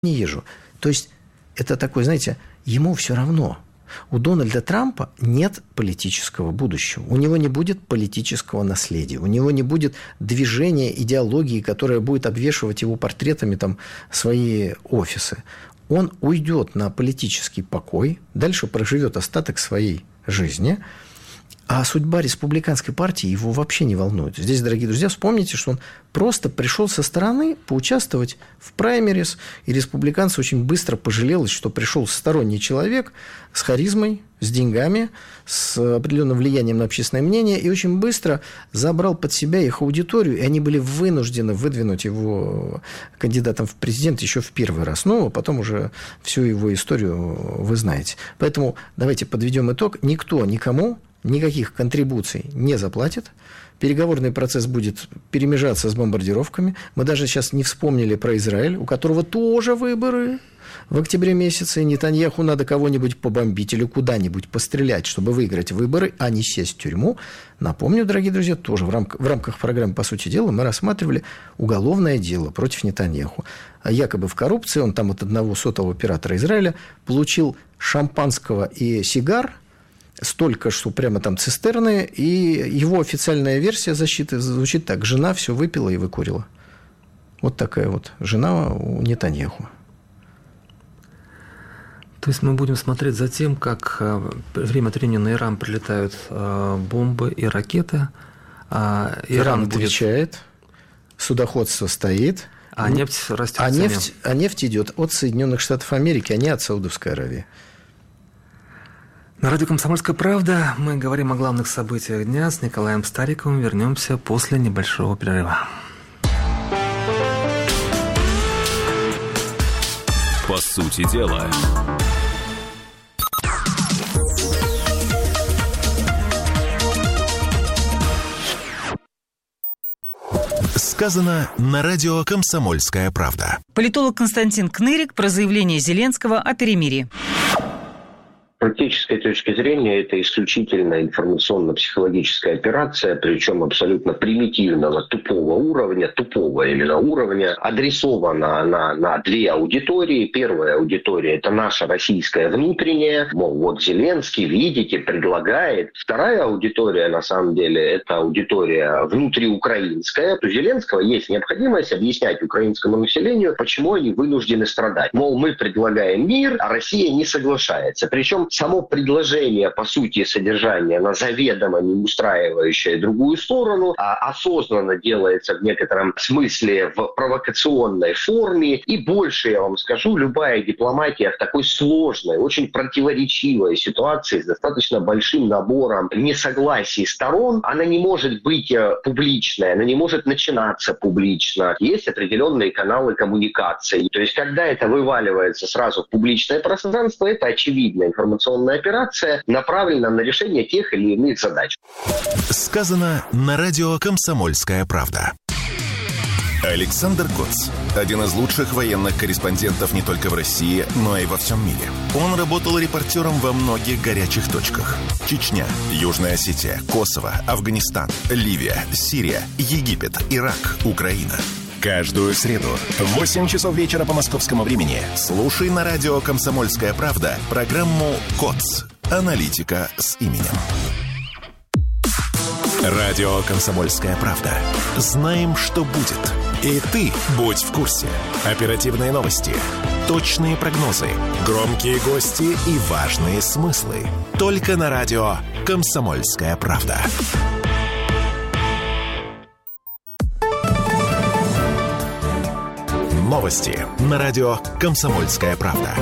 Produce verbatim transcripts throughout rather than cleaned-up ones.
не езжу. То есть, это такой, знаете, ему все равно. У Дональда Трампа нет политического будущего. У него не будет политического наследия. У него не будет движения, идеологии, которая будет обвешивать его портретами там, свои офисы. Он уйдет на политический покой, дальше проживет остаток своей жизни, а судьба республиканской партии его вообще не волнует. Здесь, дорогие друзья, вспомните, что он просто пришел со стороны поучаствовать в праймерис, и республиканцы очень быстро пожалелось, что пришел сторонний человек с харизмой, с деньгами, с определенным влиянием на общественное мнение, и очень быстро забрал под себя их аудиторию, и они были вынуждены выдвинуть его кандидатом в президент еще в первый раз. Ну, а потом уже всю его историю вы знаете. Поэтому давайте подведем итог. Никто никому никаких контрибуций не заплатит. Переговорный процесс будет перемежаться с бомбардировками. Мы даже сейчас не вспомнили про Израиль, у которого тоже выборы в октябре месяце. И Нетаньяху надо кого-нибудь побомбить или куда-нибудь пострелять, чтобы выиграть выборы, а не сесть в тюрьму. Напомню, дорогие друзья, тоже в рамках, в рамках программы «По сути дела» мы рассматривали уголовное дело против Нетаньяху. А якобы в коррупции он там от одного сотового оператора Израиля получил шампанского и сигар столько, что прямо там цистерны, и его официальная версия защиты звучит так: жена все выпила и выкурила. Вот такая вот жена у Нетаньяху. То есть мы будем смотреть за тем, как время от времени на Иран прилетают бомбы и ракеты. А Иран, Иран отвечает, будет... судоходство стоит, а нефть растет. А нефть, а нефть идет от Соединенных Штатов Америки, а не от Саудовской Аравии. На радио «Комсомольская правда» мы говорим о главных событиях дня с Николаем Стариковым. Вернемся после небольшого перерыва. По сути дела. Сказано на радио «Комсомольская правда». Политолог Константин Кнырик про заявление Зеленского о перемирии. С практической точки зрения это исключительно информационно-психологическая операция, причем абсолютно примитивного, тупого уровня, тупого именно уровня. Адресована она на две аудитории. Первая аудитория – это наша российская внутренняя, мол, вот Зеленский, видите, предлагает. Вторая аудитория, на самом деле, это аудитория внутриукраинская. У Зеленского есть необходимость объяснять украинскому населению, почему они вынуждены страдать. Мол, мы предлагаем мир, а Россия не соглашается. Причем само предложение, по сути, содержание, оно заведомо не устраивающее другую сторону, а осознанно делается в некотором смысле в провокационной форме. И больше, я вам скажу, любая дипломатия в такой сложной, очень противоречивой ситуации с достаточно большим набором несогласий сторон, она не может быть публичной, она не может начинаться публично. Есть определенные каналы коммуникации. То есть, когда это вываливается сразу в публичное пространство, это очевидно. Информационная операция направлена на решение тех или иных задач. Сказано на радио «Комсомольская правда». Александр Коц. Один из лучших военных корреспондентов не только в России, но и во всем мире. Он работал репортером во многих горячих точках. Чечня, Южная Осетия, Косово, Афганистан, Ливия, Сирия, Египет, Ирак, Украина. Каждую среду в восемь часов вечера по московскому времени слушай на радио «Комсомольская правда» программу «КОЦ. Аналитика с именем». Радио «Комсомольская правда». Знаем, что будет. И ты будь в курсе. Оперативные новости, точные прогнозы, громкие гости и важные смыслы. Только на радио «Комсомольская правда». Новости на радио «Комсомольская правда».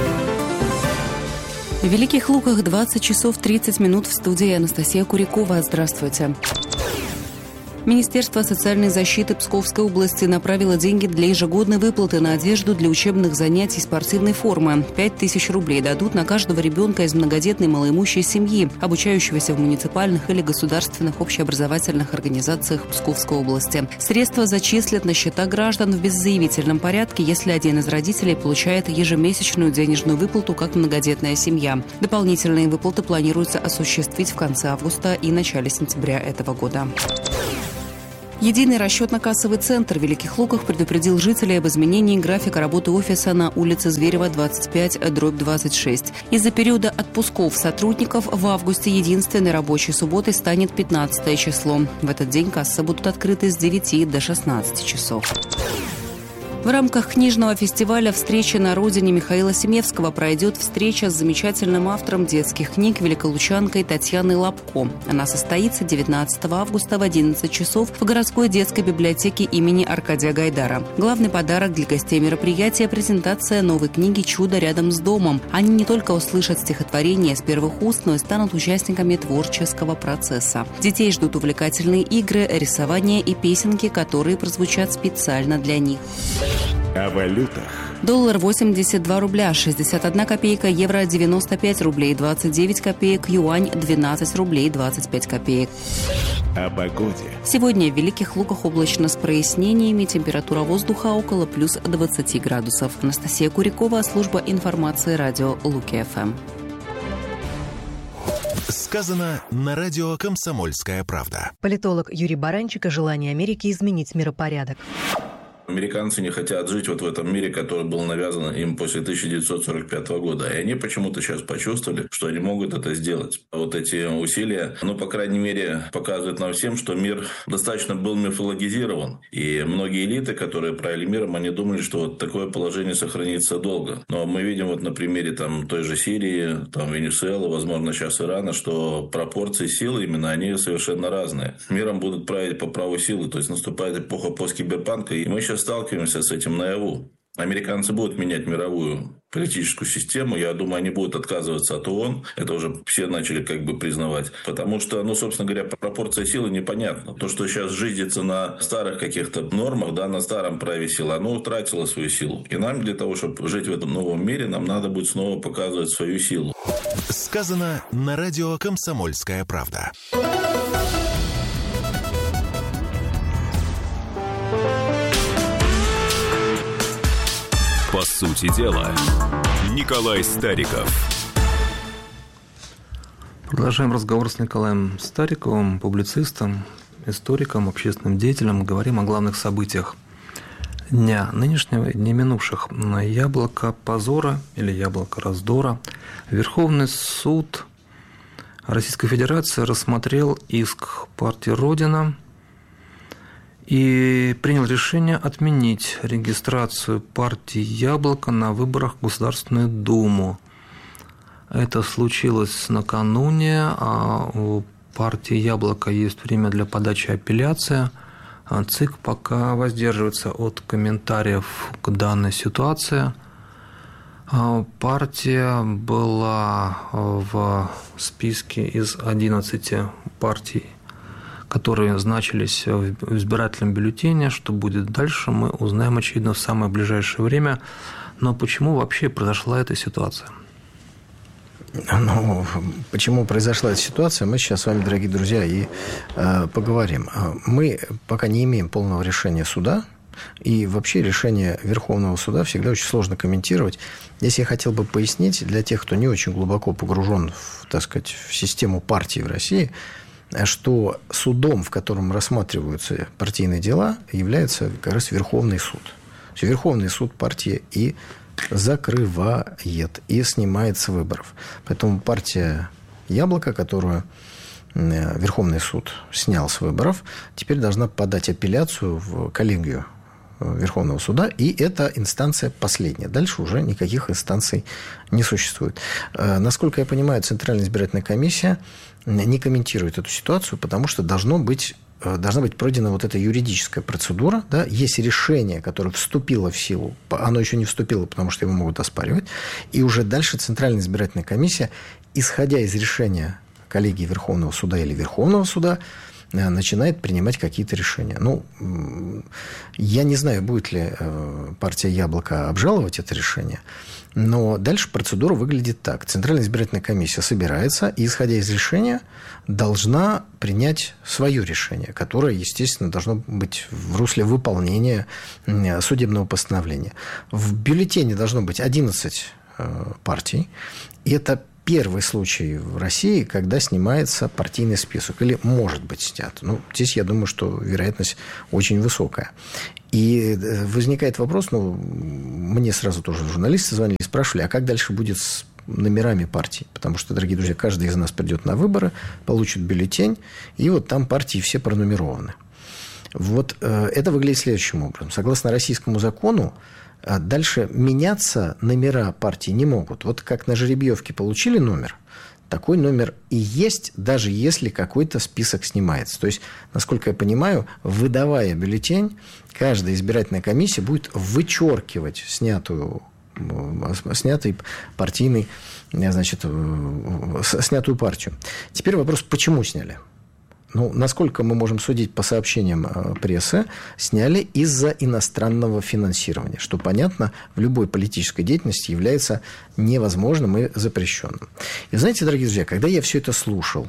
В Великих Луках двадцать часов тридцать минут, в студии Анастасия Курякова. Здравствуйте. Министерство социальной защиты Псковской области направило деньги для ежегодной выплаты на одежду для учебных занятий и спортивной формы. Пять тысяч рублей дадут на каждого ребенка из многодетной малоимущей семьи, обучающегося в муниципальных или государственных общеобразовательных организациях Псковской области. Средства зачислят на счета граждан в беззаявительном порядке, если один из родителей получает ежемесячную денежную выплату как многодетная семья. Дополнительные выплаты планируется осуществить в конце августа и начале сентября этого года. Единый расчетно-кассовый центр в Великих Луках предупредил жителей об изменении графика работы офиса на улице Зверева, двадцать пять, дробь двадцать шесть. Из-за периода отпусков сотрудников в августе единственной рабочей субботой станет пятнадцатое число. В этот день кассы будут открыты с девяти до шестнадцати часов. В рамках книжного фестиваля «Встреча на родине» Михаила Семевского пройдет встреча с замечательным автором детских книг великолучанкой Татьяной Лапко. Она состоится девятнадцатого августа в одиннадцать часов в городской детской библиотеке имени Аркадия Гайдара. Главный подарок для гостей мероприятия – презентация новой книги «Чудо рядом с домом». Они не только услышат стихотворения с первых уст, но и станут участниками творческого процесса. Детей ждут увлекательные игры, рисование и песенки, которые прозвучат специально для них. О валютах. Доллар восемьдесят два рубля шестьдесят одна копейка, евро девяносто пять рублей двадцать девять копеек, юань двенадцать рублей двадцать пять копеек. О погоде. Сегодня в Великих Луках облачно с прояснениями, температура воздуха около плюс двадцати градусов. Анастасия Курякова, служба информации радио Луки-ФМ. Сказано на радио «Комсомольская правда». Политолог Юрий Баранчик о желании Америки изменить миропорядок. Американцы не хотят жить вот в этом мире, который был навязан им после тысяча девятьсот сорок пятого года. И они почему-то сейчас почувствовали, что они могут это сделать. Вот эти усилия, ну, по крайней мере, показывают нам всем, что мир достаточно был мифологизирован. И многие элиты, которые правили миром, они думали, что вот такое положение сохранится долго. Но мы видим вот на примере там, той же Сирии, там, Венесуэлы, возможно, сейчас Ирана, что пропорции силы именно, они совершенно разные. Миром будут править по праву силы. То есть наступает эпоха посткиберпанка, и мы сейчас сталкиваемся с этим наяву. Американцы будут менять мировую политическую систему. Я думаю, они будут отказываться от ООН. Это уже все начали как бы признавать. Потому что, ну, собственно говоря, пропорция силы непонятна. То, что сейчас жизнится на старых каких-то нормах, да, на старом праве силы, оно утратило свою силу. И нам для того, чтобы жить в этом новом мире, нам надо будет снова показывать свою силу. Сказано на радио «Комсомольская правда». По сути дела, Николай Стариков. Продолжаем разговор с Николаем Стариковым, публицистом, историком, общественным деятелем. Говорим о главных событиях дня нынешнего и дней минувших. Яблоко позора или яблоко раздора. Верховный суд Российской Федерации рассмотрел иск партии «Родина» и принял решение отменить регистрацию партии «Яблоко» на выборах в Государственную Думу. Это случилось накануне, а у партии «Яблоко» есть время для подачи апелляции. ЦИК пока воздерживается от комментариев к данной ситуации. Партия была в списке из одиннадцати партий, которые значились в избирательном бюллетене. Что будет дальше, мы узнаем, очевидно, в самое ближайшее время. Но почему вообще произошла эта ситуация? Ну, почему произошла эта ситуация, мы сейчас с вами, дорогие друзья, и э, поговорим. Мы пока не имеем полного решения суда, и вообще решение Верховного суда всегда очень сложно комментировать. Здесь я хотел бы пояснить для тех, кто не очень глубоко погружен в, так сказать, в систему партий в России, что судом, в котором рассматриваются партийные дела, является как раз Верховный суд. Верховный суд партии и закрывает, и снимает с выборов. Поэтому партия «Яблоко», которую Верховный суд снял с выборов, теперь должна подать апелляцию в коллегию Верховного суда, и эта инстанция последняя. Дальше уже никаких инстанций не существует. Насколько я понимаю, Центральная избирательная комиссия не комментирует эту ситуацию, потому что должно быть, должна быть пройдена вот эта юридическая процедура. Да? Есть решение, которое вступило в силу, оно еще не вступило, потому что его могут оспаривать, и уже дальше Центральная избирательная комиссия, исходя из решения коллегии Верховного суда или Верховного суда, начинает принимать какие-то решения. Ну, я не знаю, будет ли партия «Яблоко» обжаловать это решение, но дальше процедура выглядит так. Центральная избирательная комиссия собирается и, исходя из решения, должна принять свое решение, которое, естественно, должно быть в русле выполнения судебного постановления. В бюллетене должно быть одиннадцать партий, и это первый случай в России, когда снимается партийный список. Или может быть снят. Ну, здесь, я думаю, что вероятность очень высокая. И возникает вопрос, ну, мне сразу тоже журналисты звонили и спрашивали, а как дальше будет с номерами партий? Потому что, дорогие друзья, каждый из нас придет на выборы, получит бюллетень, и вот там партии все пронумерованы. Вот э, это выглядит следующим образом. Согласно российскому закону, дальше меняться номера партии не могут. Вот как на жеребьевке получили номер, такой номер и есть, даже если какой-то список снимается. То есть, насколько я понимаю, выдавая бюллетень, каждая избирательная комиссия будет вычеркивать снятую, снятый партийный, значит, снятую партию. Теперь вопрос, почему сняли? Ну, насколько мы можем судить по сообщениям прессы, сняли из-за иностранного финансирования, что, понятно, в любой политической деятельности является невозможным и запрещенным. И знаете, дорогие друзья, когда я все это слушал,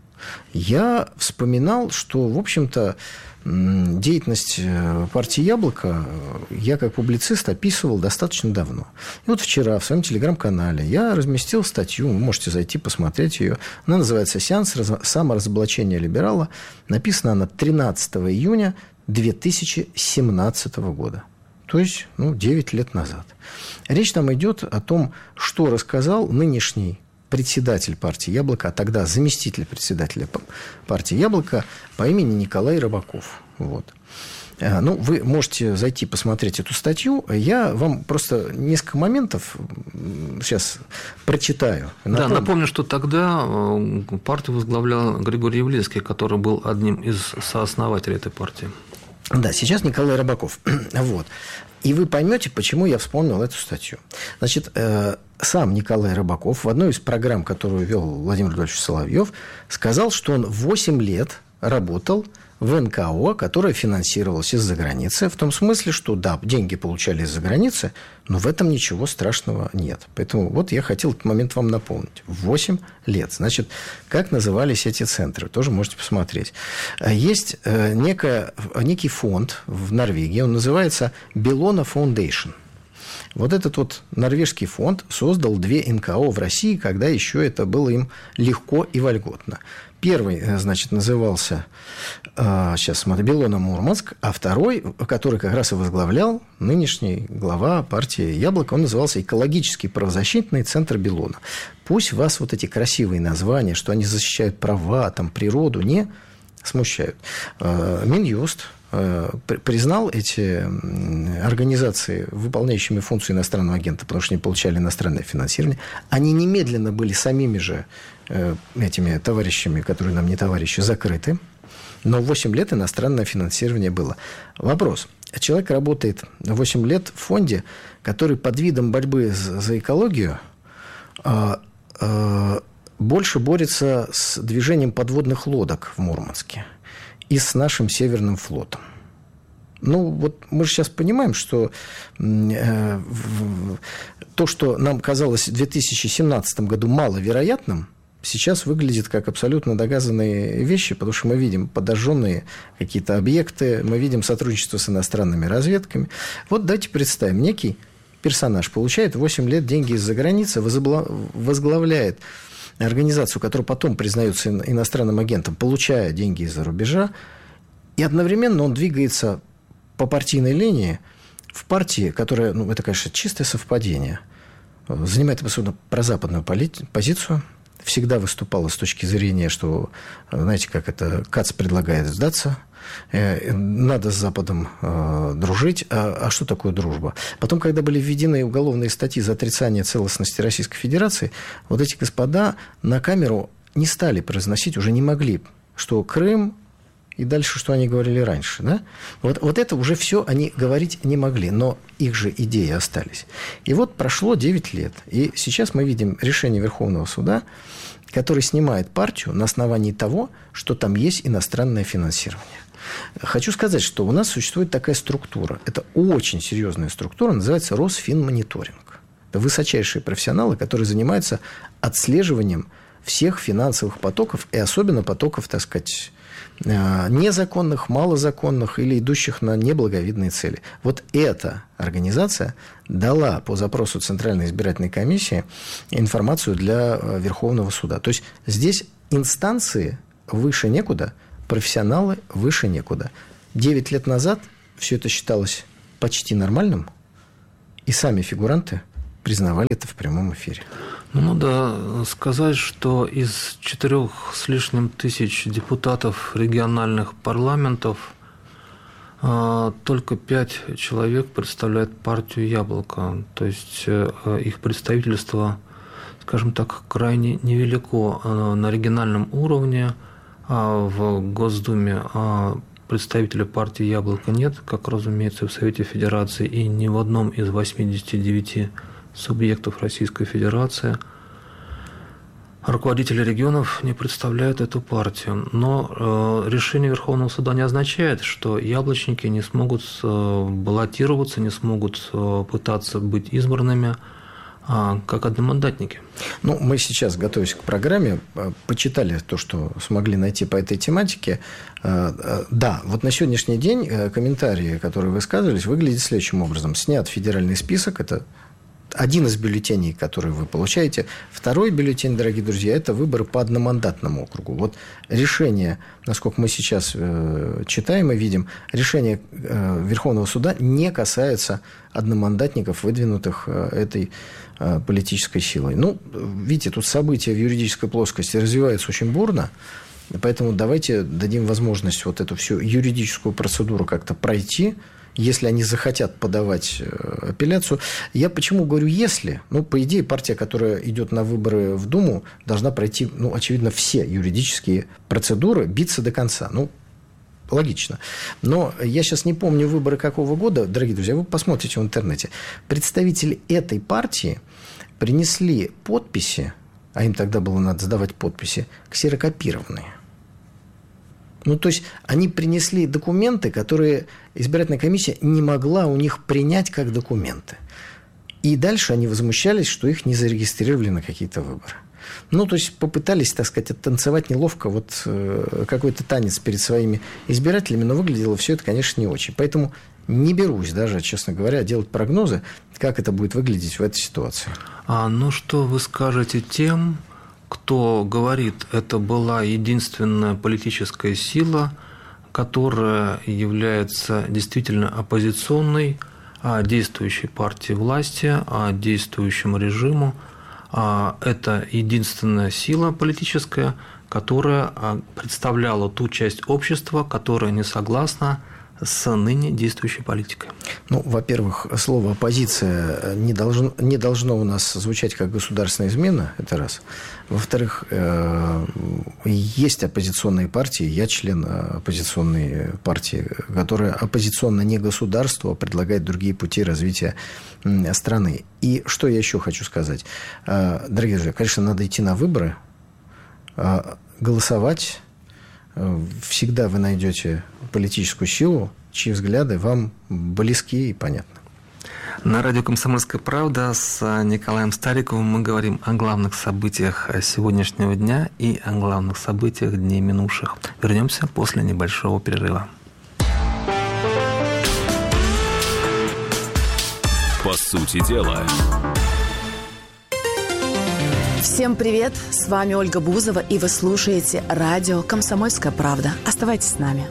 я вспоминал, что, в общем-то, деятельность партии «Яблоко» я как публицист описывал достаточно давно. И вот вчера в своем телеграм-канале я разместил статью, вы можете зайти посмотреть ее. Она называется «Сеанс саморазоблачения либерала». Написана она тринадцатого июня две тысячи семнадцатого года. То есть, ну, девять лет назад. Речь там идет о том, что рассказал нынешний председатель партии «Яблоко», а тогда заместитель председателя партии «Яблоко» по имени Николай Рыбаков. Вот. Ну, вы можете зайти посмотреть эту статью. Я вам просто несколько моментов сейчас прочитаю. Да, напомню, что тогда партию возглавлял Григорий Явлинский, который был одним из сооснователей этой партии. Да, сейчас Николай Рыбаков. Вот. И вы поймете, почему я вспомнил эту статью. Значит, э, сам Николай Рыбаков в одной из программ, которую вел Владимир Рудольфович Соловьев, сказал, что он восемь лет работал в эн ка о, которая финансировалась из-за границы, в том смысле, что, да, деньги получали из-за границы, но в этом ничего страшного нет. Поэтому вот я хотел этот момент вам напомнить. восемь лет. Значит, как назывались эти центры? Тоже можете посмотреть. Есть некая, некий фонд в Норвегии, он называется Bellona Foundation. Вот этот вот норвежский фонд создал две эн ка о в России, когда еще это было им легко и вольготно. Первый, значит, назывался, сейчас смотрю, Bellona Мурманск, а второй, который как раз и возглавлял нынешний глава партии «Яблоко», он назывался «Экологический правозащитный центр Bellona». Пусть вас вот эти красивые названия, что они защищают права, там, природу, не смущают. Минюст признал эти организации выполняющими функцию иностранного агента, потому что они получали иностранное финансирование. Они немедленно были самими же этими товарищами, которые нам не товарищи, закрыты. Но восемь лет иностранное финансирование было. Вопрос. Человек работает восемь лет в фонде, который под видом борьбы за экологию больше борется с движением подводных лодок в Мурманске и с нашим Северным флотом. Ну, вот мы же сейчас понимаем, что э, в, то, что нам казалось в две тысячи семнадцатом году маловероятным, сейчас выглядит как абсолютно доказанные вещи, потому что мы видим подожженные какие-то объекты, мы видим сотрудничество с иностранными разведками. Вот давайте представим, некий персонаж получает восемь лет деньги из-за границы, возглавляет организацию, которая потом признается иностранным агентом, получая деньги из-за рубежа, и одновременно он двигается по партийной линии в партии, которая, ну, это, конечно, чистое совпадение, занимает абсолютно прозападную позицию, всегда выступала с точки зрения, что, знаете, как это, Кац предлагает сдаться, надо с Западом э, дружить. А, а что такое дружба? Потом, когда были введены уголовные статьи за отрицание целостности Российской Федерации, вот эти господа на камеру не стали произносить, уже не могли, что Крым и дальше, что они говорили раньше. Да? Вот, вот это уже все они говорить не могли, но их же идеи остались. И вот прошло девять лет, и сейчас мы видим решение Верховного суда, который снимает партию на основании того, что там есть иностранное финансирование. Хочу сказать, что у нас существует такая структура. Это очень серьезная структура, называется Росфинмониторинг. Это высочайшие профессионалы, которые занимаются отслеживанием всех финансовых потоков, и особенно потоков, так сказать, незаконных, малозаконных или идущих на неблаговидные цели. Вот эта организация дала по запросу Центральной избирательной комиссии информацию для Верховного суда. То есть здесь инстанции выше некуда, профессионалы выше некуда. Девять лет назад все это считалось почти нормальным, и сами фигуранты признавали это в прямом эфире. Ну, надо сказать, что из четырех с лишним тысяч депутатов региональных парламентов только пять человек представляют партию «Яблоко». То есть их представительство, скажем так, крайне невелико на региональном уровне, а в Госдуме представителя партии «Яблоко» нет, как, разумеется, в Совете Федерации и ни в одном из восьмидесяти девяти субъектов Российской Федерации. Руководители регионов не представляют эту партию. Но э, решение Верховного суда не означает, что яблочники не смогут э, баллотироваться, не смогут э, пытаться быть избранными э, как одномандатники. Ну, мы сейчас, готовясь к программе, почитали то, что смогли найти по этой тематике. Да, вот на сегодняшний день комментарии, которые высказывались, выглядят следующим образом. Снят федеральный список, это один из бюллетеней, который вы получаете. Второй бюллетень, дорогие друзья, это выборы по одномандатному округу. Вот решение, насколько мы сейчас э, читаем и видим, решение э, Верховного суда не касается одномандатников, выдвинутых э, этой э, политической силой. Ну, видите, тут события в юридической плоскости развиваются очень бурно, поэтому давайте дадим возможность вот эту всю юридическую процедуру как-то пройти, если они захотят подавать апелляцию. Я почему говорю «если»? Ну, по идее, партия, которая идет на выборы в Думу, должна пройти, ну, очевидно, все юридические процедуры, биться до конца. Ну, логично. Но я сейчас не помню выборы какого года. Дорогие друзья, вы посмотрите в интернете. Представители этой партии принесли подписи, а им тогда было надо сдавать подписи, ксерокопированные. Ну, то есть, они принесли документы, которые избирательная комиссия не могла у них принять как документы. И дальше они возмущались, что их не зарегистрировали на какие-то выборы. Ну, то есть, попытались, так сказать, оттанцевать неловко вот э, какой-то танец перед своими избирателями, но выглядело все это, конечно, не очень. Поэтому не берусь даже, честно говоря, делать прогнозы, как это будет выглядеть в этой ситуации. А ну что вы скажете тем, кто говорит, это была единственная политическая сила, которая является действительно оппозиционной действующей партии власти, действующему режиму. Это единственная сила политическая, которая представляла ту часть общества, которая не согласна с ныне действующей политикой? Ну, во-первых, слово «оппозиция» не должно, не должно у нас звучать как государственная измена, это раз. Во-вторых, есть оппозиционные партии, я член оппозиционной партии, которая оппозиционна не государству, а предлагает другие пути развития страны. И что я еще хочу сказать? Дорогие друзья, конечно, надо идти на выборы, голосовать. Всегда вы найдете политическую силу, чьи взгляды вам близки и понятны. На радио «Комсомольская правда» с Николаем Стариковым мы говорим о главных событиях сегодняшнего дня и о главных событиях дней минувших. Вернемся после небольшого перерыва. По сути дела. Всем привет! С вами Ольга Бузова, и вы слушаете радио «Комсомольская правда». Оставайтесь с нами.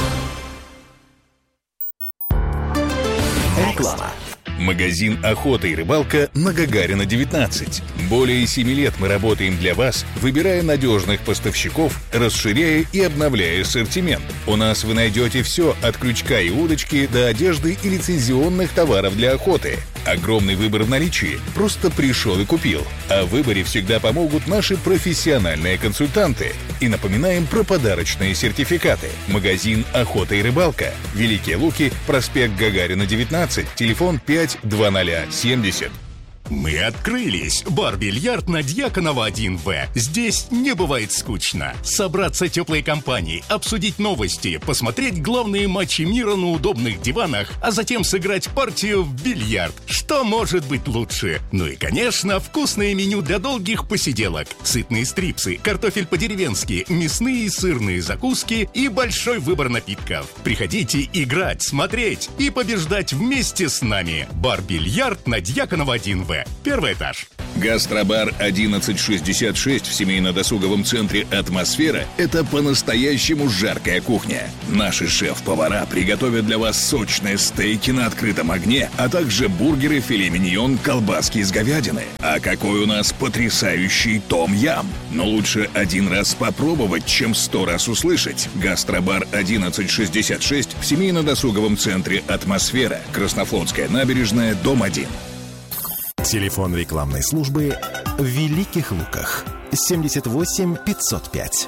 Реклама. Магазин «Охота и рыбалка» на Гагарина, девятнадцать. Более семи лет мы работаем для вас, выбирая надежных поставщиков, расширяя и обновляя ассортимент. У нас вы найдете все от крючка и удочки до одежды и лицензионных товаров для охоты. Огромный выбор в наличии. Просто пришел и купил. А в выборе всегда помогут наши профессиональные консультанты. И напоминаем про подарочные сертификаты. Магазин «Охота и рыбалка». Великие Луки, проспект Гагарина, девятнадцать, телефон пять двадцать семьдесят. Мы открылись. Бар-бильярд на Дьяконова один вэ. Здесь не бывает скучно. Собраться теплой компанией, обсудить новости, посмотреть главные матчи мира на удобных диванах, а затем сыграть партию в бильярд. Что может быть лучше? Ну и, конечно, вкусное меню для долгих посиделок. Сытные стрипсы, картофель по-деревенски, мясные и сырные закуски и большой выбор напитков. Приходите играть, смотреть и побеждать вместе с нами. Бар-бильярд на Дьяконова один вэ. Первый этаж. Гастробар одиннадцать шестьдесят шесть в семейно-досуговом центре «Атмосфера» — это по-настоящему жаркая кухня. Наши шеф-повара приготовят для вас сочные стейки на открытом огне, а также бургеры, филе миньон, колбаски из говядины. А какой у нас потрясающий том-ям! Но лучше один раз попробовать, чем сто раз услышать. Гастробар одиннадцать шестьдесят шесть в семейно-досуговом центре «Атмосфера», Краснофлотская набережная, дом один. Телефон рекламной службы в Великих Луках. семьдесят восемь пятьсот пять.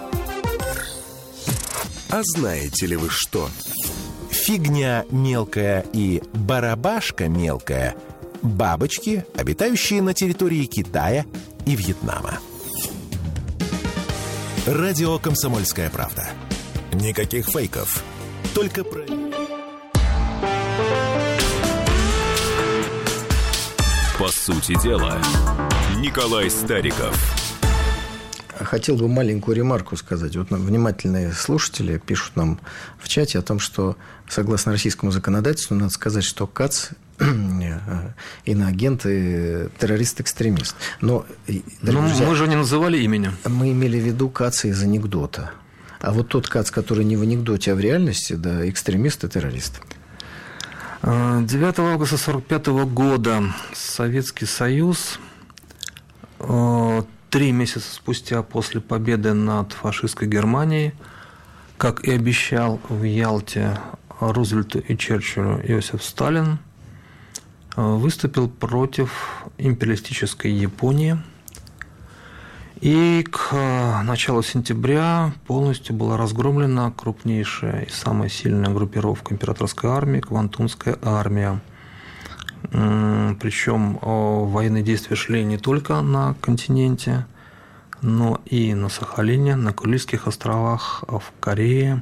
А знаете ли вы что? Фигня мелкая и барабашка мелкая – бабочки, обитающие на территории Китая и Вьетнама. Радио «Комсомольская правда». Никаких фейков, только про... По сути дела, Николай Стариков. Хотел бы маленькую ремарку сказать. Вот внимательные слушатели пишут нам в чате о том, что согласно российскому законодательству надо сказать, что КАЦ иноагент и террорист-экстремист. Но, Но друзья, мы же не называли имени. Мы имели в виду КАЦа из анекдота. А вот тот КАЦ, который не в анекдоте, а в реальности, да, экстремист и террорист. девятого августа сорок пятого года Советский Союз, три месяца спустя после победы над фашистской Германией, как и обещал в Ялте Рузвельту и Черчиллю Иосиф Сталин, выступил против империалистической Японии. И к началу сентября полностью была разгромлена крупнейшая и самая сильная группировка императорской армии, Квантунская армия. Причем военные действия шли не только на континенте, но и на Сахалине, на Курильских островах, в Корее.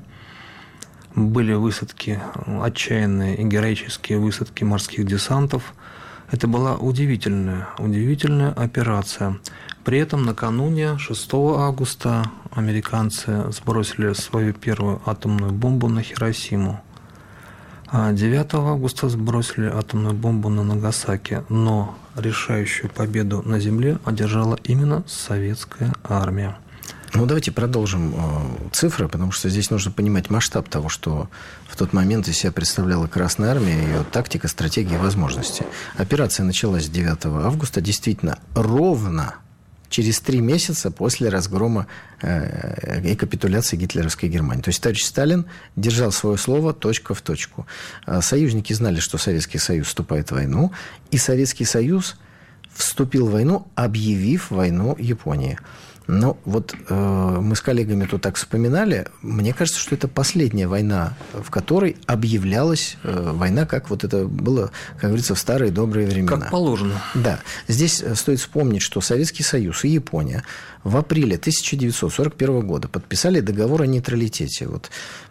Были высадки, отчаянные и героические высадки морских десантов. Это была удивительная, удивительная операция. При этом накануне, шестого августа, американцы сбросили свою первую атомную бомбу на Хиросиму. А девятого августа сбросили атомную бомбу на Нагасаки. Но решающую победу на земле одержала именно советская армия. Ну, давайте продолжим цифры, потому что здесь нужно понимать масштаб того, что в тот момент из себя представляла Красная Армия, ее тактика, стратегия и возможности. Операция началась девятого августа, действительно, ровно через три месяца после разгрома и капитуляции гитлеровской Германии. То есть товарищ Сталин держал свое слово точка в точку. Союзники знали, что Советский Союз вступает в войну, и Советский Союз вступил в войну, объявив войну Японии. Ну, вот э, мы с коллегами тут так вспоминали. Мне кажется, что это последняя война, в которой объявлялась э, война, как вот это было, как говорится, в старые добрые времена. Как положено. Да. Здесь стоит вспомнить, что Советский Союз и Япония в апреле тысяча девятьсот сорок первого года подписали договор о нейтралитете. Вот.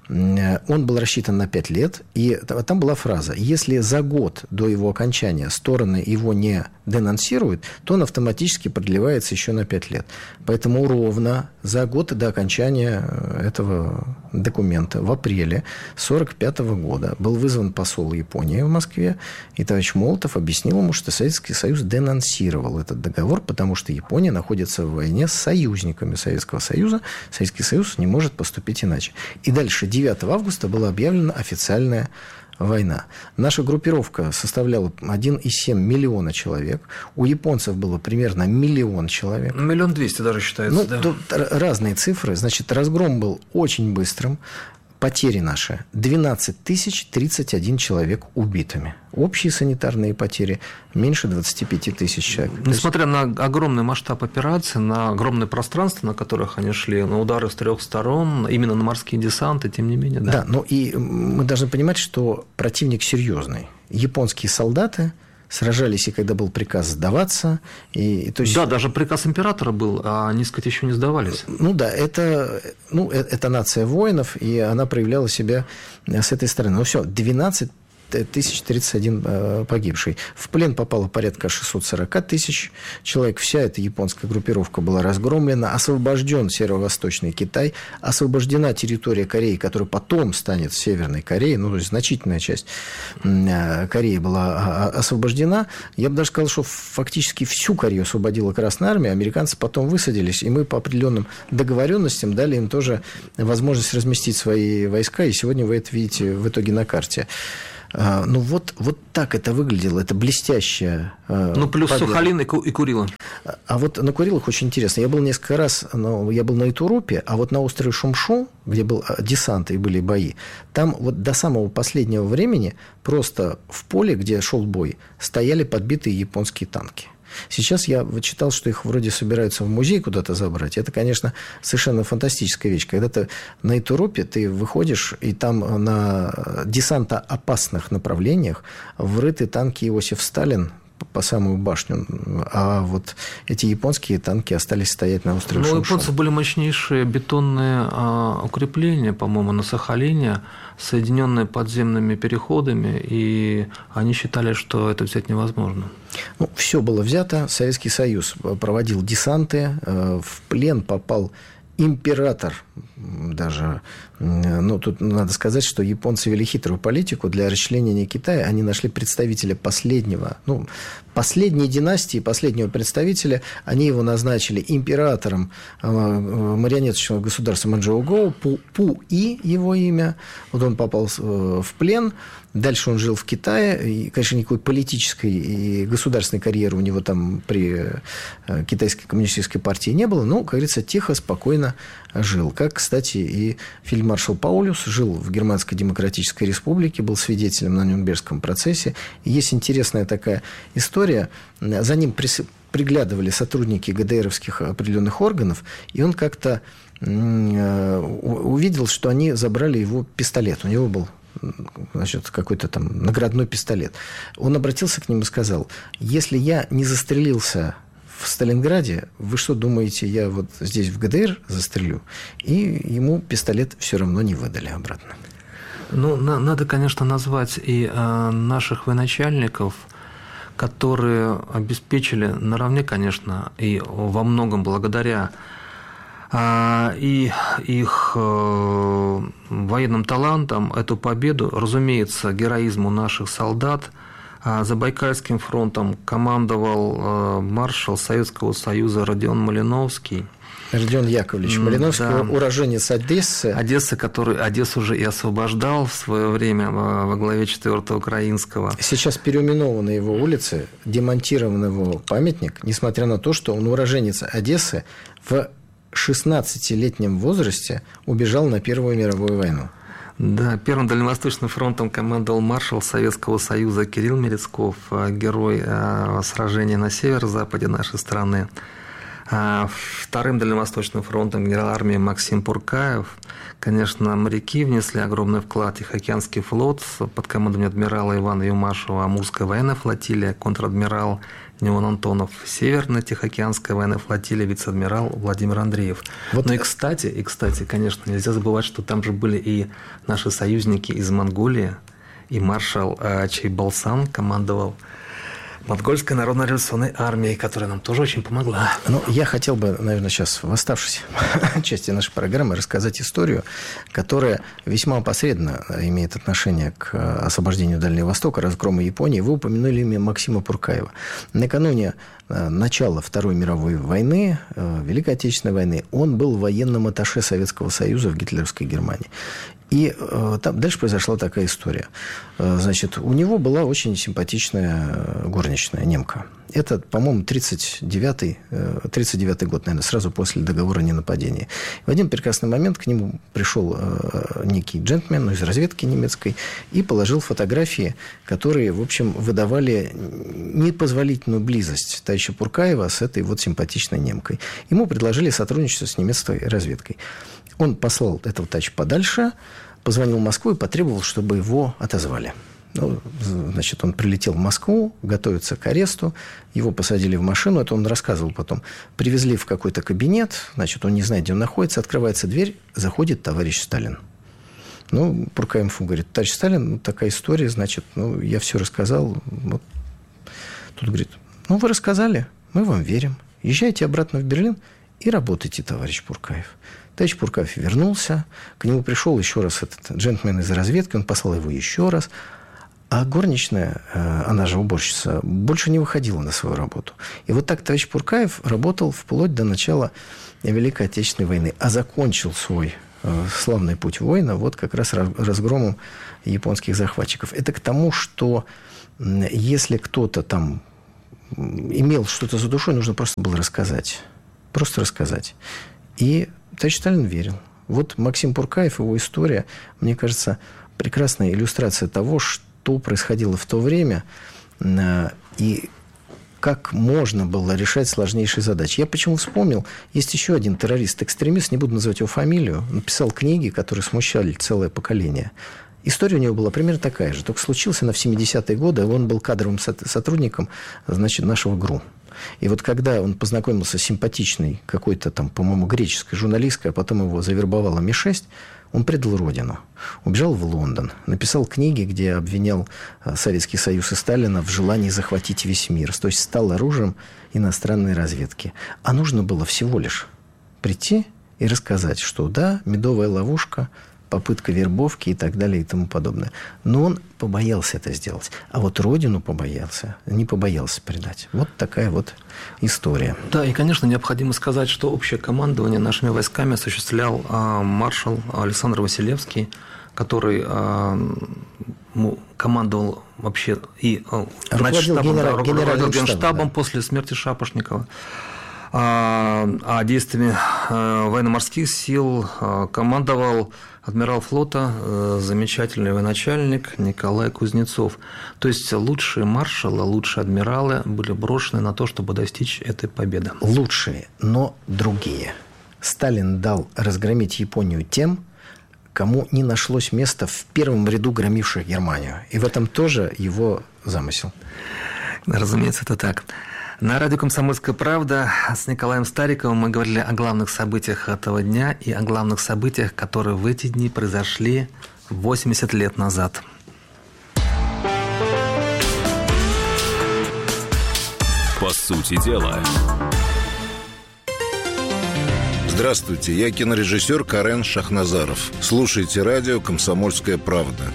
Он был рассчитан на пять лет, и там была фраза: если за год до его окончания стороны его не денонсируют, то он автоматически продлевается еще на пять лет. Поэтому ровно за год до окончания этого документа в апреле сорок пятого года был вызван посол Японии в Москве, и товарищ Молотов объяснил ему, что Советский Союз денонсировал этот договор, потому что Япония находится в войне с союзниками Советского Союза, Советский Союз не может поступить иначе. И дальше девятого августа была объявлена официальная война. Наша группировка составляла один и семь миллиона человек. У японцев было примерно миллион человек. Миллион двести даже считается, ну, да. Тут разные цифры. Значит, разгром был очень быстрым. Потери наши двенадцать тысяч тридцать один человек убитыми. Общие санитарные потери меньше двадцать пять тысяч человек. Несмотря на огромный масштаб операции, на огромное пространство, на которых они шли, на удары с трех сторон, именно на морские десанты, тем не менее. Да, да, но и мы должны понимать, что противник серьезный. Японские солдаты сражались, и когда был приказ сдаваться. И, и, то есть... Да, даже приказ императора был, а они, сказать, еще не сдавались. Ну да, это, ну, это нация воинов, и она проявляла себя с этой стороны. Ну все, двенадцать тысяч тридцать один погибший. В плен попало порядка шестьсот сорок тысяч человек. Вся эта японская группировка была разгромлена. Освобожден северо-восточный Китай. Освобождена территория Кореи, которая потом станет Северной Кореей. Ну, то есть значительная часть Кореи была освобождена. Я бы даже сказал, что фактически всю Корею освободила Красная Армия. Американцы потом высадились, и мы по определенным договоренностям дали им тоже возможность разместить свои войска. И сегодня вы это видите в итоге на карте. Ну, вот, вот так это выглядело, это блестящая Ну, плюс победа. Сахалин и Курила. А вот на Курилах очень интересно. Я был несколько раз, ну, я был на Итурупе, а вот на острове Шумшу, где был десант и были бои, там вот до самого последнего времени просто в поле, где шел бой, стояли подбитые японские танки. Сейчас я читал, что их вроде собираются в музей куда-то забрать. Это, конечно, совершенно фантастическая вещь. Когда ты на Итурупе, ты выходишь, и там на десантоопасных направлениях врыты танки Иосиф Сталин по самую башню, а вот эти японские танки остались стоять на острове Шумшу. Ну, у японцев были мощнейшие бетонные а, укрепления, по-моему, на Сахалине, соединенные подземными переходами, и они считали, что это взять невозможно. Ну, все было взято. Советский Союз проводил десанты, в плен попал император даже. Ну, тут надо сказать, что японцы вели хитрую политику. Для расчленения Китая они нашли представителя последнего, ну, последней династии, последнего представителя. Они его назначили императором марионеточного государства Манчжоу-Гоу. Пу, Пу-И его имя. Вот он попал в плен. Дальше он жил в Китае. И, конечно, никакой политической и государственной карьеры у него там при Китайской коммунистической партии не было. Но, как говорится, тихо, спокойно жил. Как, кстати, и фельдмаршал Паулюс жил в Германской Демократической Республике, был свидетелем на Нюрнбергском процессе. И есть интересная такая история. За ним приглядывали сотрудники ГДРовских определенных органов, и он как-то увидел, что они забрали его пистолет. У него был, значит, какой-то там наградной пистолет. Он обратился к ним и сказал: если я не застрелился в Сталинграде, вы что думаете, я вот здесь в ГДР застрелю? И ему пистолет все равно не выдали обратно. Ну, на, надо, конечно, назвать и э, наших военачальников, которые обеспечили наравне, конечно, и во многом благодаря э, и их э, военным талантам эту победу, разумеется, героизму наших солдат. Забайкальским фронтом командовал маршал Советского Союза Родион Малиновский. Родион Яковлевич Малиновский, да. Уроженец Одессы. Одессы, который Одессу уже и освобождал в свое время во главе четвёртого Украинского. Сейчас переименованы его улицы, демонтирован его памятник, несмотря на то, что он уроженец Одессы, в шестнадцатилетнем возрасте убежал на Первую мировую войну. Да, Первым Дальневосточным фронтом командовал маршал Советского Союза Кирилл Мерецков, герой сражения на северо-западе нашей страны. Вторым Дальневосточным фронтом генерал армии Максим Пуркаев. Конечно, моряки внесли огромный вклад. Тихоокеанский флот под командованием адмирала Ивана Юмашева, Амурская военная флотилия, контр-адмирал Неон Антонов, Северная Тихоокеанская военная флотилия, вице-адмирал Владимир Андреев. Вот. Ну и кстати, и, кстати, конечно, нельзя забывать, что там же были и наши союзники из Монголии, и маршал Чайбалсан командовал Монгольской народно-революционной армией, которая нам тоже очень помогла. Ну, я хотел бы, наверное, сейчас в оставшейся части нашей программы рассказать историю, которая весьма опосредованно имеет отношение к освобождению Дальнего Востока, разгрому Японии. Вы упомянули имя Максима Пуркаева. Накануне начала Второй мировой войны, Великой Отечественной войны, он был военным атташе Советского Союза в гитлеровской Германии. И э, там дальше произошла такая история. Э, значит, у него была очень симпатичная горничная, немка. Это, по-моему, тридцать девятый, тридцать девятый год, наверное, сразу после договора о ненападении. В один прекрасный момент к нему пришел э, некий джентльмен, ну, из разведки немецкой, и положил фотографии, которые, в общем, выдавали непозволительную близость товарища Пуркаева с этой вот симпатичной немкой. Ему предложили сотрудничество с немецкой разведкой. Он послал этого товарища подальше, позвонил в Москву и потребовал, чтобы его отозвали. Ну, значит, он прилетел в Москву, готовится к аресту, его посадили в машину, это он рассказывал потом. Привезли в какой-то кабинет, значит, он не знает, где он находится, открывается дверь, заходит товарищ Сталин. Ну, Пуркаев говорит: товарищ Сталин, ну, такая история, значит, ну, я все рассказал. Вот. Тут говорит: ну, вы рассказали, мы вам верим. Езжайте обратно в Берлин и работайте, товарищ Пуркаев. Товарищ Пуркаев вернулся, к нему пришел еще раз этот джентльмен из разведки, он послал его еще раз. А горничная, она же уборщица, больше не выходила на свою работу. И вот так товарищ Пуркаев работал вплоть до начала Великой Отечественной войны. А закончил свой славный путь воина вот как раз разгромом японских захватчиков. Это к тому, что если кто-то там имел что-то за душой, нужно просто было рассказать. Просто рассказать. И товарищ Сталин верил. Вот Максим Пуркаев, его история, мне кажется, прекрасная иллюстрация того, что что происходило в то время и как можно было решать сложнейшие задачи. Я почему вспомнил, есть еще один террорист-экстремист, не буду называть его фамилию, написал книги, которые смущали целое поколение. История у него была примерно такая же, только случилась она в семидесятые годы, он был кадровым сотрудником, значит, нашего ГРУ. И вот когда он познакомился с симпатичной какой-то там, по-моему, греческой журналисткой, а потом его завербовала Ми шесть, он предал родину, убежал в Лондон, написал книги, где обвинял Советский Союз и Сталина в желании захватить весь мир, то есть стал оружием иностранной разведки. А нужно было всего лишь прийти и рассказать, что да, медовая ловушка, попытка вербовки и так далее и тому подобное. Но он побоялся это сделать. А вот родину побоялся, не побоялся предать. Вот такая вот история. Да, и, конечно, необходимо сказать, что общее командование нашими войсками осуществлял а, маршал Александр Василевский, который а, ну, командовал вообще и а, руководил штабом, генерал, да, генеральным генштабом, штабом, да. После смерти Шапошникова. А, а действиями а, военно-морских сил а, командовал адмирал флота, замечательный военачальник Николай Кузнецов. То есть лучшие маршалы, лучшие адмиралы были брошены на то, чтобы достичь этой победы. Лучшие, но другие. Сталин дал разгромить Японию тем, кому не нашлось места в первом ряду громивших Германию. И в этом тоже его замысел. Разумеется, это так. На радио «Комсомольская правда» с Николаем Стариковым мы говорили о главных событиях этого дня и о главных событиях, которые в эти дни произошли восемьдесят лет назад. По сути дела. Здравствуйте, я кинорежиссер Карен Шахназаров. Слушайте радио «Комсомольская правда».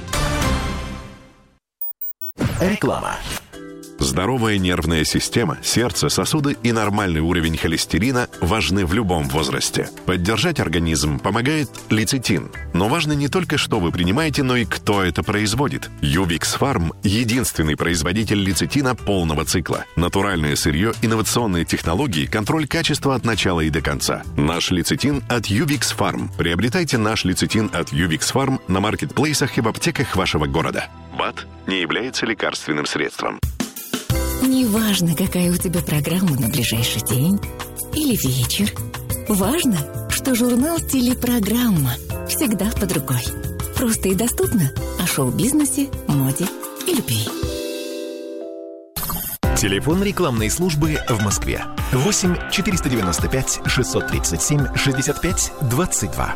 Реклама. Здоровая нервная система, сердце, сосуды и нормальный уровень холестерина важны в любом возрасте. Поддержать организм помогает лецитин. Но важно не только, что вы принимаете, но и кто это производит. Ювикс Фарм – единственный производитель лецитина полного цикла. Натуральное сырье, инновационные технологии, контроль качества от начала и до конца. Наш лецитин от Ювикс Фарм. Приобретайте наш лецитин от Ювикс Фарм на маркетплейсах и в аптеках вашего города. БАД не является лекарственным средством. Неважно, какая у тебя программа на ближайший день или вечер. Важно, что журнал «Телепрограмма» всегда под рукой. Просто и доступно о шоу-бизнесе, моде и любви. Телефон рекламной службы в Москве. восемь четыреста девяносто пять шестьсот тридцать семь шестьдесят пять двадцать два.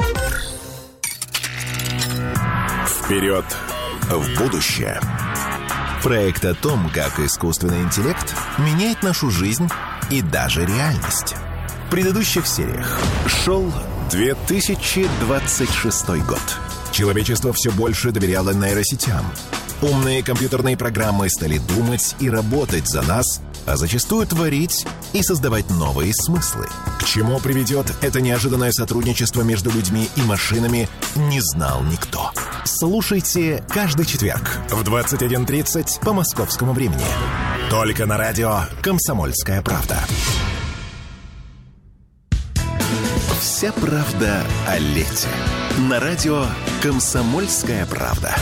Вперед в будущее. Проект о том, как искусственный интеллект меняет нашу жизнь и даже реальность. В предыдущих сериях шел две тысячи двадцать шестой год. Человечество все больше доверяло нейросетям. Умные компьютерные программы стали думать и работать за нас, а зачастую творить и создавать новые смыслы. К чему приведет это неожиданное сотрудничество между людьми и машинами, не знал никто. Слушайте каждый четверг в двадцать один тридцать по московскому времени. Только на радио «Комсомольская правда». Вся правда о лете. На радио «Комсомольская правда».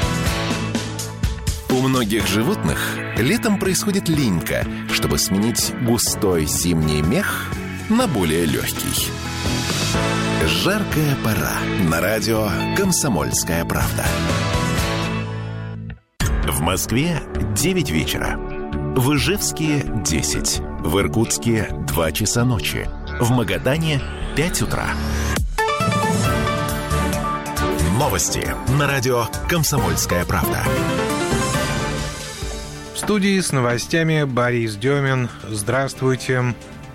У многих животных летом происходит линька, чтобы сменить густой зимний мех на более легкий. Жаркая пора. На радио «Комсомольская правда». В Москве девять вечера. В Ижевске десять. В Иркутске два часа ночи. В Магадане пять утра. Новости на радио «Комсомольская правда». В студии с новостями Борис Демин. Здравствуйте.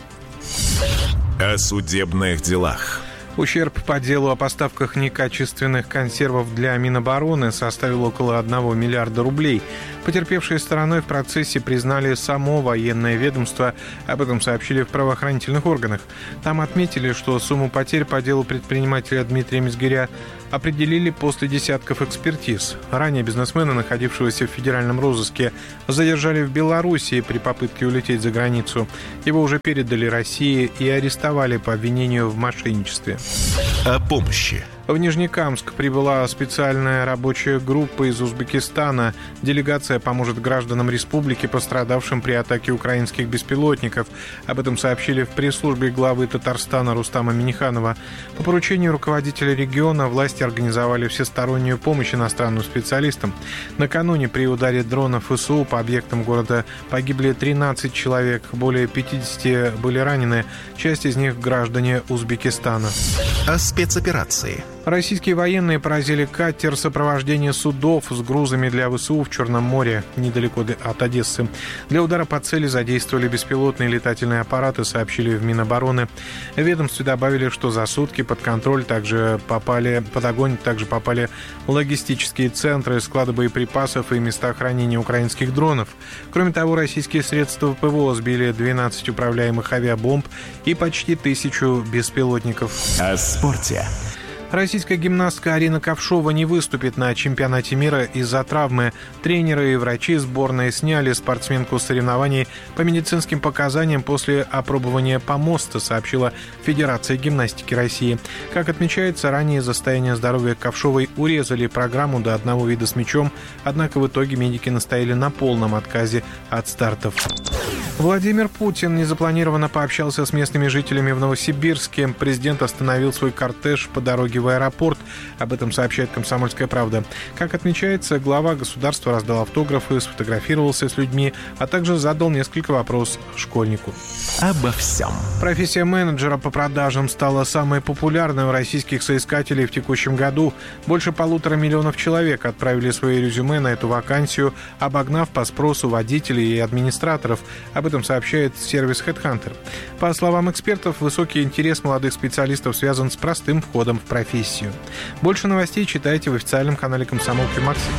О судебных делах. Ущерб по делу о поставках некачественных консервов для Минобороны составил около одного миллиарда рублей. Потерпевшей стороной в процессе признали само военное ведомство. Об этом сообщили в правоохранительных органах. Там отметили, что сумму потерь по делу предпринимателя Дмитрия Мизгиря определили после десятков экспертиз. Ранее бизнесмена, находившегося в федеральном розыске, задержали в Белоруссии при попытке улететь за границу. Его уже передали России и арестовали по обвинению в мошенничестве. О помощи. В Нижнекамск прибыла специальная рабочая группа из Узбекистана. Делегация поможет гражданам республики, пострадавшим при атаке украинских беспилотников. Об этом сообщили в пресс-службе главы Татарстана Рустама Минниханова. По поручению руководителя региона власти организовали всестороннюю помощь иностранным специалистам. Накануне при ударе дронов ВСУ по объектам города погибли тринадцать человек, более пятьдесят были ранены, часть из них граждане Узбекистана. О спецоперации. Российские военные поразили катер сопровождения судов с грузами для ВСУ в Черном море, недалеко от Одессы. Для удара по цели задействовали беспилотные летательные аппараты, сообщили в Минобороны. В ведомстве добавили, что за сутки под контроль также попали, под огонь также попали логистические центры, склады боеприпасов и места хранения украинских дронов. Кроме того, российские средства ПВО сбили двенадцать управляемых авиабомб и почти тысячу беспилотников. О спорте. Российская гимнастка Арина Ковшова не выступит на чемпионате мира из-за травмы. Тренеры и врачи сборной сняли спортсменку с соревнований по медицинским показаниям после опробования помоста, сообщила Федерация гимнастики России. Как отмечается, ранее из-за состояния здоровья Ковшовой урезали программу до одного вида с мячом, однако в итоге медики настояли на полном отказе от стартов. Владимир Путин незапланированно пообщался с местными жителями в Новосибирске. Президент остановил свой кортеж по дороге в аэропорт. Об этом сообщает «Комсомольская правда». Как отмечается, глава государства раздал автографы, сфотографировался с людьми, а также задал несколько вопросов школьнику. Обо всем. Профессия менеджера по продажам стала самой популярной у российских соискателей в текущем году. Больше полутора миллионов человек отправили свои резюме на эту вакансию, обогнав по спросу водителей и администраторов. Об этом сообщает сервис HeadHunter. По словам экспертов, высокий интерес молодых специалистов связан с простым входом в профессию. Больше новостей читайте в официальном канале «Комсомолки Максим».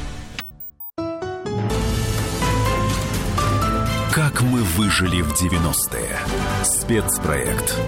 Как мы выжили в девяностые. Спецпроект.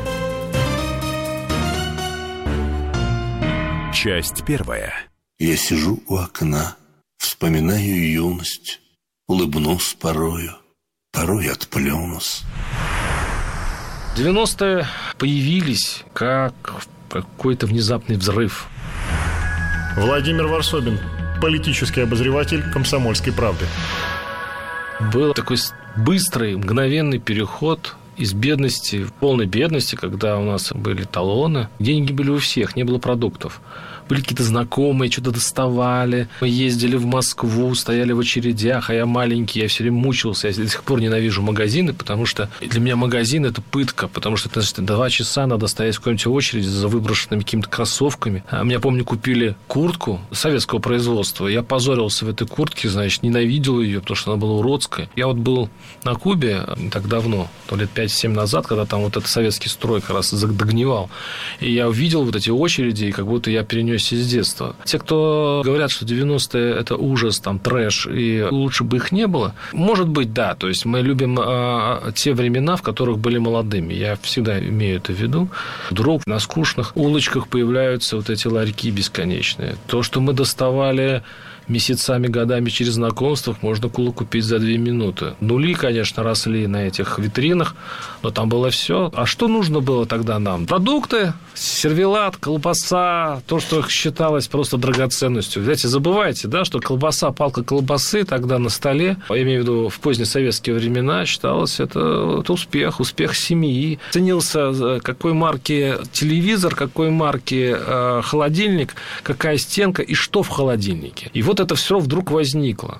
Часть первая. Я сижу у окна, вспоминаю юность, улыбнусь порою, порой отплюнусь. девяностые появились как какой-то внезапный взрыв. Владимир Варсобин, политический обозреватель «Комсомольской правды». Был такой быстрый, мгновенный переход из бедности в полной бедности, когда у нас были талоны. Деньги были у всех, не было продуктов. Были какие-то знакомые, что-то доставали. Мы ездили в Москву, стояли в очередях, а я маленький, я все время мучился. Я до сих пор ненавижу магазины, потому что для меня магазин – это пытка, потому что значит, два часа надо стоять в какой-нибудь очереди за выброшенными какими-то кроссовками. А меня, помню, купили куртку советского производства. Я позорился в этой куртке, значит, ненавидел ее, потому что она была уродская. Я вот был на Кубе не так давно, то лет пять-семь назад, когда там вот этот советский строй как раз догнивал. И я увидел вот эти очереди, и как будто я перенес из детства. Те, кто говорят, что девяностые – это ужас, там, трэш, и лучше бы их не было, может быть, да. То есть мы любим а, те времена, в которых были молодыми. Я всегда имею это в виду. Вдруг на скучных улочках появляются вот эти ларьки бесконечные. То, что мы доставали месяцами, годами через знакомство, можно было купить за две минуты. Нули, конечно, росли на этих витринах, но там было все. А что нужно было тогда нам? Продукты, сервелат, колбаса, то, что считалось просто драгоценностью. Знаете, забывайте, да, что колбаса, палка колбасы тогда на столе, я имею в виду в позднесоветские времена, считалось это, это успех, успех семьи. Ценился, какой марки телевизор, какой марки э, холодильник, какая стенка и что в холодильнике. И вот это все вдруг возникло.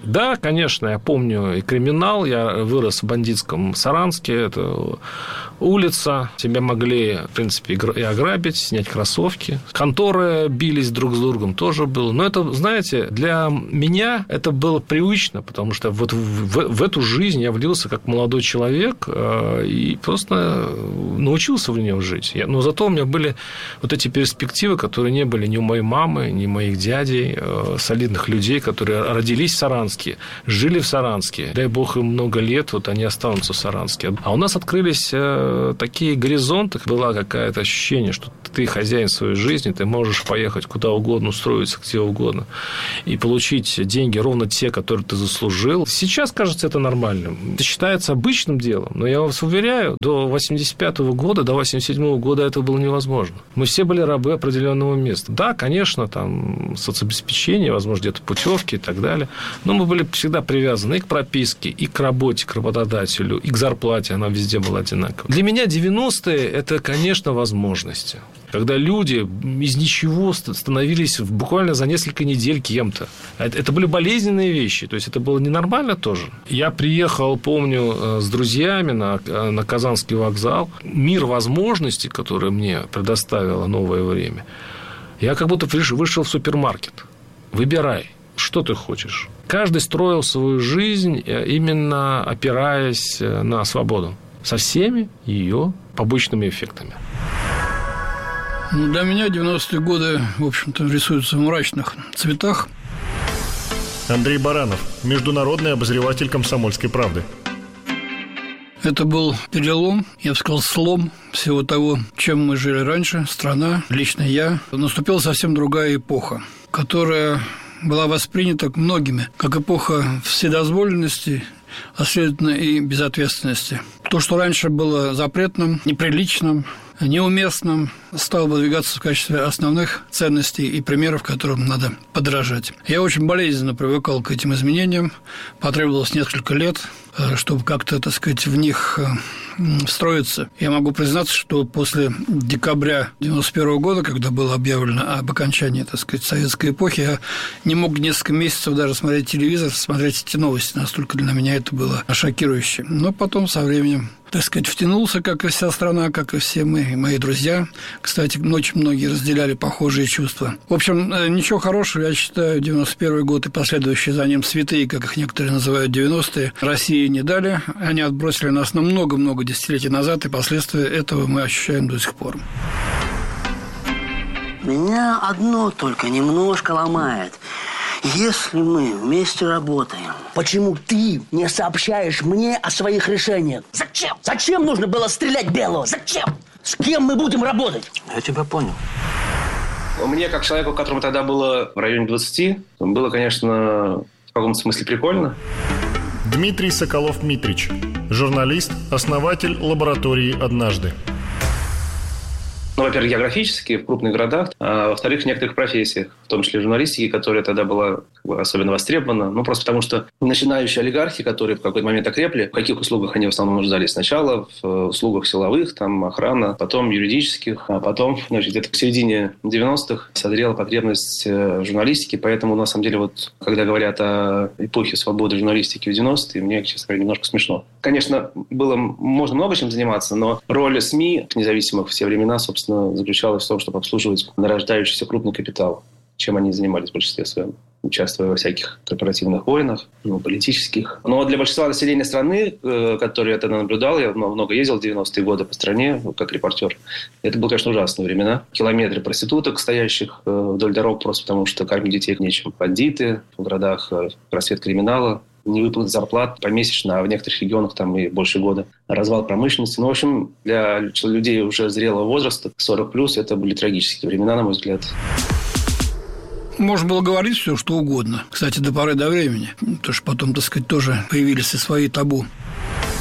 Да, конечно, я помню и криминал. Я вырос в бандитском Саранске. Это улица. Тебя могли, в принципе, и ограбить, снять кроссовки. Конторы бились друг с другом, тоже было. Но это, знаете, для меня это было привычно, потому что вот в, в эту жизнь я влился как молодой человек и просто научился в нее жить. Я, но зато у меня были вот эти перспективы, которые не были ни у моей мамы, ни у моих дядей, солидных людей, которые родились в Саранске, жили в Саранске. Дай бог им много лет, вот они останутся в Саранске. А у нас открылись такие горизонты, было какое-то ощущение, что ты хозяин своей жизни, ты можешь поехать куда угодно, устроиться где угодно и получить деньги ровно те, которые ты заслужил. Сейчас, кажется, это нормальным. Это считается обычным делом, но я вас уверяю, до восемьдесят пятого года, до восемьдесят седьмого года это было невозможно. Мы все были рабы определенного места. Да, конечно, там соцобеспечение, возможно, где-то путевки и так далее, но мы были всегда привязаны и к прописке, и к работе, к работодателю, и к зарплате, она везде была одинаковая. Для меня девяностые – это, конечно, возможности. Когда люди из ничего становились буквально за несколько недель кем-то. Это были болезненные вещи, то есть это было ненормально тоже. Я приехал, помню, с друзьями на, на Казанский вокзал. Мир возможностей, который мне предоставило новое время, я как будто вышел в супермаркет. Выбирай, что ты хочешь. Каждый строил свою жизнь, именно опираясь на свободу, со всеми ее побочными эффектами. Ну, для меня девяностые годы, в общем-то, рисуются в мрачных цветах. Андрей Баранов, международный обозреватель «Комсомольской правды». Это был перелом, я бы сказал, слом всего того, чем мы жили раньше, страна, лично я. Наступила совсем другая эпоха, которая была воспринята многими как эпоха вседозволенности, а следовательно и безответственности. То, что раньше было запретным, неприличным, неуместным, стало выдвигаться в качестве основных ценностей и примеров, которым надо подражать. Я очень болезненно привыкал к этим изменениям. Потребовалось несколько лет, чтобы как-то, так сказать, в них встроиться. Я могу признаться, что после декабря девяносто первого года, когда было объявлено об окончании, так сказать, советской эпохи, я не мог несколько месяцев даже смотреть телевизор, смотреть эти новости. Настолько для меня это было шокирующе. Но потом со временем, так сказать, втянулся, как и вся страна, как и все мы, и мои друзья. Кстати, очень многие разделяли похожие чувства. В общем, ничего хорошего, я считаю, девяносто первый год и последующие за ним святые, как их некоторые называют, девяностые, России не дали. Они отбросили нас на много-много десятилетий назад, и последствия этого мы ощущаем до сих пор. Меня одно только немножко ломает. Если мы вместе работаем, почему ты не сообщаешь мне о своих решениях? Зачем? Зачем нужно было стрелять Белого? Зачем? С кем мы будем работать? Я тебя понял. Мне, как человеку, которому тогда было в районе двадцати, было, конечно, в каком-то смысле прикольно. Дмитрий Соколов-Митрич, журналист, основатель лаборатории «Однажды». Ну, во-первых, географически в крупных городах, а во-вторых, в некоторых профессиях, в том числе журналистики, которая тогда была как бы особенно востребована. Ну, просто потому что начинающие олигархи, которые в какой-то момент окрепли, в каких услугах они в основном нуждались? Сначала в услугах силовых, там, охрана, потом юридических, а потом, значит, где-то к середине девяностых созрела потребность журналистики. Поэтому, на самом деле, вот, когда говорят о эпохе свободы журналистики в девяностые, мне, честно говоря, немножко смешно. Конечно, было, можно много чем заниматься, но роль СМИ независимых в все времена, собственно, заключалась в том, чтобы обслуживать нарождающийся крупный капитал, чем они занимались в большинстве своем, участвуя во всяких корпоративных войнах, ну, политических. Но для большинства населения страны, которые я тогда наблюдал, я много ездил в девяностые годы по стране, как репортер, это были, конечно, ужасные времена. Километры проституток, стоящих вдоль дорог, просто потому что кормить детей нечем. Бандиты в городах, просвет криминала, невыплат зарплат помесячно, а в некоторых регионах там и больше года. Развал промышленности. Ну, в общем, для людей уже зрелого возраста, сорок плюс, это были трагические времена, на мой взгляд. Можно было говорить все, что угодно. Кстати, до поры до времени. Потому что потом, так сказать, тоже появились и свои табу.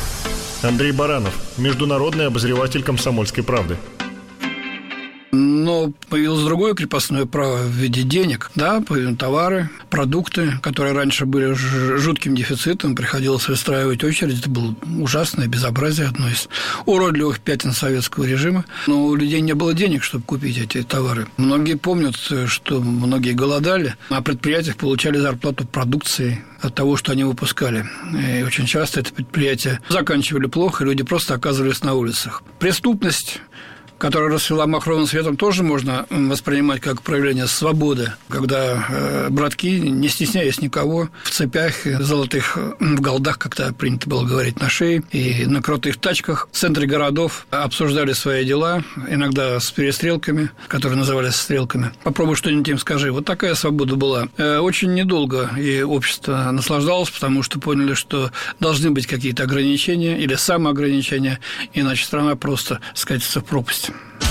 Андрей Баранов, международный обозреватель «Комсомольской правды». Но Но появилось другое крепостное право в виде денег, да, товары, продукты, которые раньше были жутким дефицитом, приходилось выстраивать очередь, это было ужасное безобразие, одно из уродливых пятен советского режима, но у людей не было денег, чтобы купить эти товары. Многие помнят, что многие голодали, а предприятиях получали зарплату продукции от того, что они выпускали. И очень часто это предприятия заканчивали плохо, и люди просто оказывались на улицах. Преступность, которая расцвела махровым цветом, тоже можно воспринимать как проявление свободы, когда э, братки, не стесняясь никого, в цепях золотых, в голдах, как-то принято было говорить, на шее, и на крутых тачках в центре городов обсуждали свои дела, иногда с перестрелками, которые назывались стрелками. Попробуй что-нибудь им скажи. Вот такая свобода была. Э, очень недолго и общество наслаждалось, потому что поняли, что должны быть какие-то ограничения или самоограничения, иначе страна просто скатится в пропасть.